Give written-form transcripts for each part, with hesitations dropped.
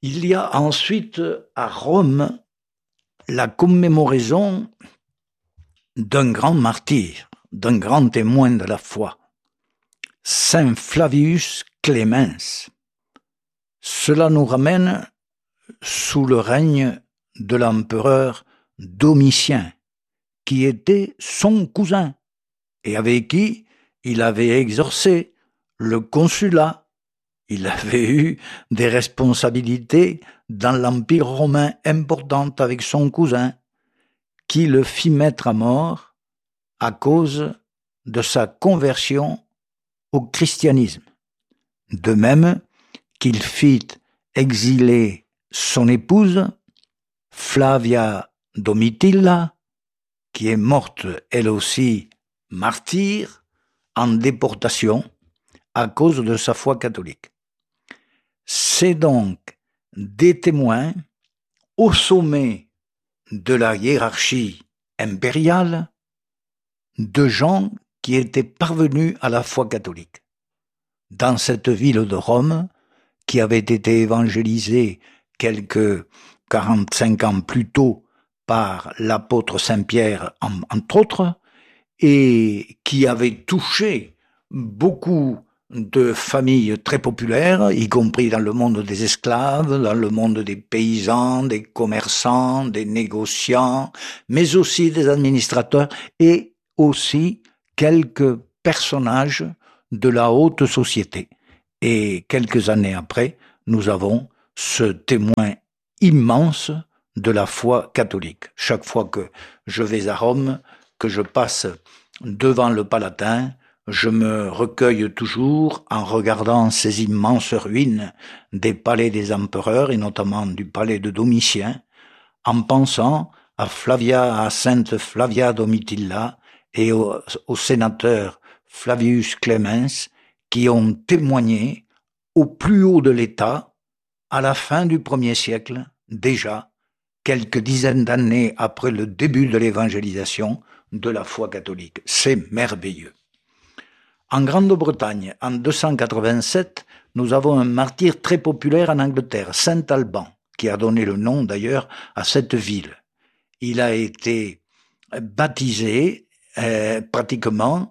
Il y a ensuite à Rome la commémoraison d'un grand martyr, d'un grand témoin de la foi, Saint Flavius Clemens. Cela nous ramène sous le règne de l'empereur Domitien, qui était son cousin et avec qui il avait exercé le consulat. Il avait eu des responsabilités dans l'Empire romain importantes avec son cousin, qui le fit mettre à mort à cause de sa conversion au christianisme. De même qu'il fit exiler son épouse, Flavia Domitilla, qui est morte elle aussi martyre en déportation à cause de sa foi catholique. C'est donc des témoins au sommet de la hiérarchie impériale de gens qui étaient parvenus à la foi catholique. Dans cette ville de Rome, qui avait été évangélisée quelques 45 ans plus tôt par l'apôtre Saint-Pierre, entre autres, et qui avait touché beaucoup de familles très populaires, y compris dans le monde des esclaves, dans le monde des paysans, des commerçants, des négociants, mais aussi des administrateurs et aussi quelques personnages de la haute société. Et quelques années après, nous avons ce témoin immense de la foi catholique. Chaque fois que je vais à Rome, que je passe devant le Palatin, je me recueille toujours en regardant ces immenses ruines des palais des empereurs et notamment du palais de Domitien, en pensant à Sainte Flavia Domitilla et au sénateur Flavius Clemens qui ont témoigné au plus haut de l'État à la fin du 1er siècle, déjà, quelques dizaines d'années après le début de l'évangélisation de la foi catholique. C'est merveilleux. En Grande-Bretagne, en 287, nous avons un martyr très populaire en Angleterre, Saint Alban, qui a donné le nom d'ailleurs à cette ville. Il a été baptisé pratiquement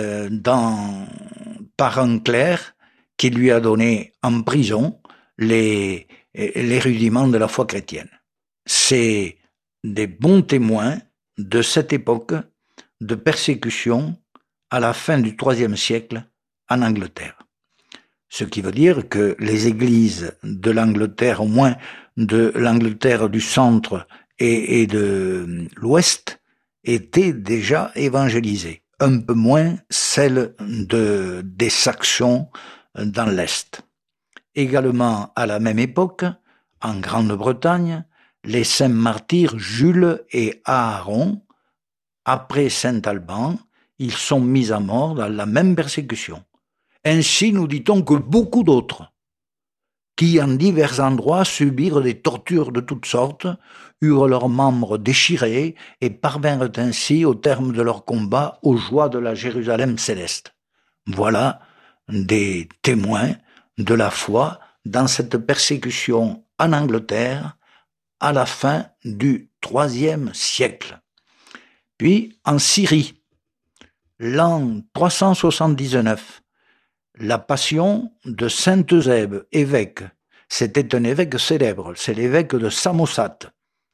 par un clerc qui lui a donné en prison les rudiments de la foi chrétienne. C'est des bons témoins de cette époque de persécution à la fin du IIIe siècle en Angleterre. Ce qui veut dire que les églises de l'Angleterre, au moins de l'Angleterre du centre et de l'ouest, étaient déjà évangélisées. Un peu moins celles des Saxons dans l'Est. Également à la même époque, en Grande-Bretagne, les saints martyrs Jules et Aaron, après Saint Alban, ils sont mis à mort dans la même persécution. Ainsi, nous dit-on que beaucoup d'autres, qui en divers endroits subirent des tortures de toutes sortes, eurent leurs membres déchirés et parvinrent ainsi, au terme de leur combat, aux joies de la Jérusalem céleste. Voilà des témoins de la foi dans cette persécution en Angleterre à la fin du IIIe siècle. Puis en Syrie, l'an 379, la passion de Saint Eusèbe, évêque. C'était un évêque célèbre, c'est l'évêque de Samosate.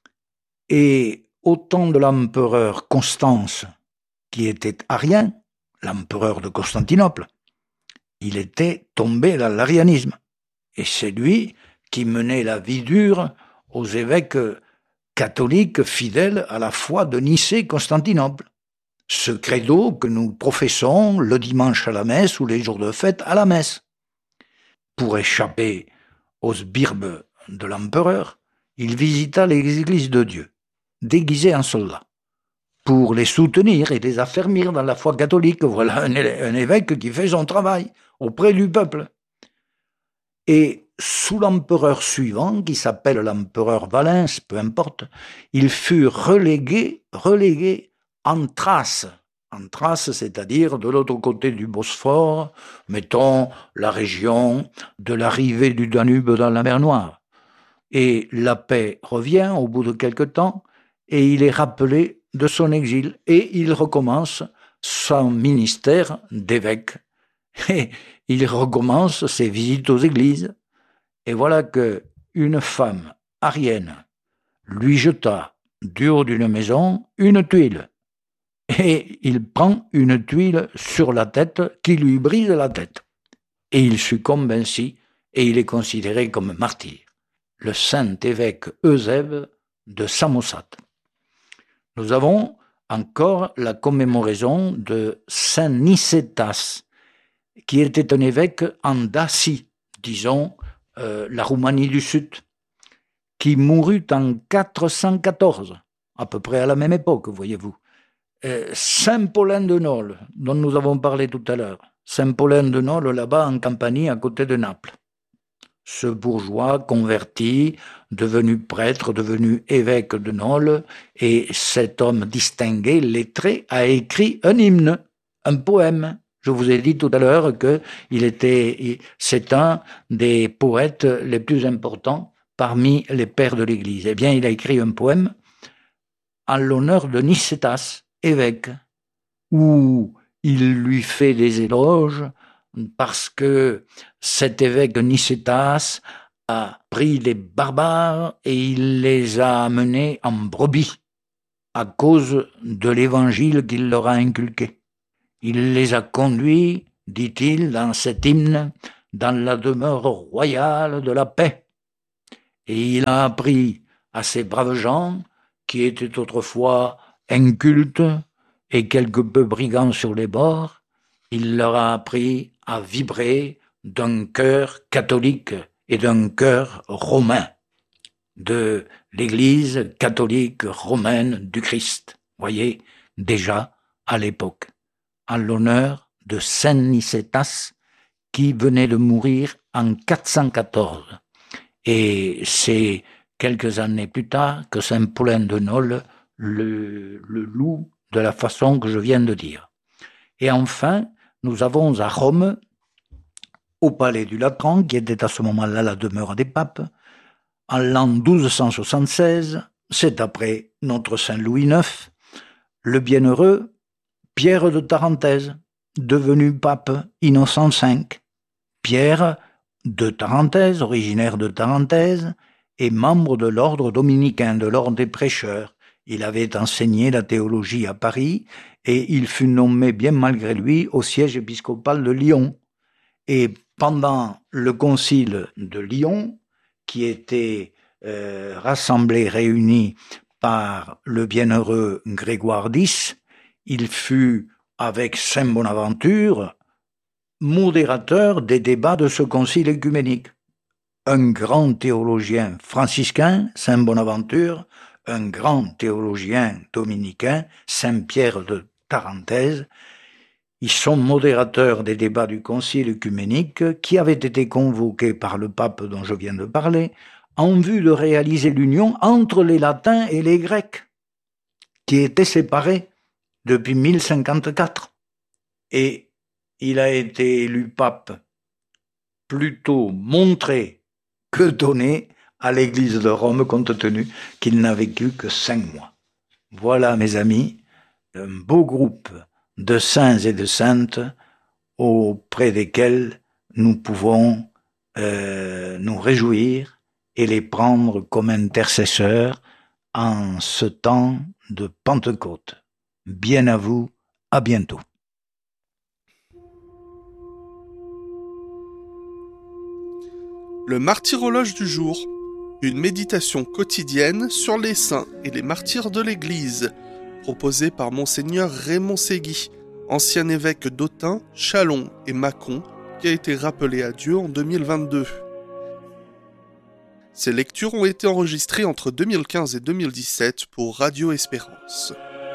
Et au temps de l'empereur Constance, qui était arien, l'empereur de Constantinople, il était tombé dans l'arianisme. Et c'est lui qui menait la vie dure aux évêques catholiques fidèles à la foi de Nicée-Constantinople. Ce credo que nous professons le dimanche à la messe ou les jours de fête à la messe. Pour échapper aux sbires de l'empereur, il visita les églises de Dieu, déguisé en soldat, pour les soutenir et les affermir dans la foi catholique. Voilà un évêque qui fait son travail auprès du peuple. Et sous l'empereur suivant, qui s'appelle l'empereur Valens, peu importe, il fut relégué en Thrace, c'est-à-dire de l'autre côté du Bosphore, mettons la région de l'arrivée du Danube dans la mer Noire. Et la paix revient au bout de quelque temps et il est rappelé de son exil et il recommence son ministère d'évêque. Et il recommence ses visites aux églises. Et voilà qu'une femme arienne lui jeta du haut d'une maison une tuile. Et il prend une tuile sur la tête qui lui brise la tête. Et il succombe ainsi et il est considéré comme martyr. Le saint évêque Eusèbe de Samosate. Nous avons encore la commémoration de saint Nicétas, qui était un évêque en Dacie, disons la Roumanie du Sud, qui mourut en 414, à peu près à la même époque, voyez-vous. Saint Paulin de Nole, dont nous avons parlé tout à l'heure, Saint Paulin de Nole, là-bas en Campanie, à côté de Naples. Ce bourgeois converti, devenu prêtre, devenu évêque de Nole, et cet homme distingué, lettré, a écrit un hymne, un poème. Je vous ai dit tout à l'heure que c'est un des poètes les plus importants parmi les pères de l'Église. Eh bien, il a écrit un poème en l'honneur de Nicétas, évêque, où il lui fait des éloges parce que cet évêque Nicétas a pris les barbares et il les a amenés en brebis à cause de l'évangile qu'il leur a inculqué. Il les a conduits, dit-il dans cet hymne, dans la demeure royale de la paix. Et il a appris à ces braves gens, qui étaient autrefois incultes et quelque peu brigands sur les bords, il leur a appris à vibrer d'un cœur catholique et d'un cœur romain, de l'Église catholique romaine du Christ. Voyez, déjà à l'époque, en l'honneur de Saint Nicétas, qui venait de mourir en 414. Et c'est quelques années plus tard que Saint Paulin de Nole le loue de la façon que je viens de dire. Et enfin, nous avons à Rome, au palais du Latran, qui était à ce moment-là la demeure des papes, en l'an 1276, c'est après notre Saint Louis IX, le bienheureux Pierre de Tarentaise, devenu pape Innocent V. Pierre de Tarentaise, originaire de Tarentaise, est membre de l'ordre dominicain, de l'ordre des prêcheurs. Il avait enseigné la théologie à Paris et il fut nommé bien malgré lui au siège épiscopal de Lyon. Et pendant le concile de Lyon, qui était rassemblé, réuni par le bienheureux Grégoire X, il fut, avec Saint Bonaventure, modérateur des débats de ce concile œcuménique. Un grand théologien franciscain, Saint Bonaventure, un grand théologien dominicain, Saint Pierre de Tarentaise, ils sont modérateurs des débats du concile œcuménique qui avait été convoqué par le pape dont je viens de parler, en vue de réaliser l'union entre les latins et les grecs, qui étaient séparés depuis 1054. Et il a été élu pape plutôt montré que donné à l'Église de Rome, compte tenu qu'il n'a vécu que 5 mois. Voilà, mes amis, un beau groupe de saints et de saintes auprès desquels nous pouvons nous réjouir et les prendre comme intercesseurs en ce temps de Pentecôte. Bien à vous, à bientôt. Le martyrologe du jour, une méditation quotidienne sur les saints et les martyrs de l'Église, proposée par Monseigneur Raymond Ségui, ancien évêque d'Autun, Châlons et Mâcon, qui a été rappelé à Dieu en 2022. Ces lectures ont été enregistrées entre 2015 et 2017 pour Radio Espérance.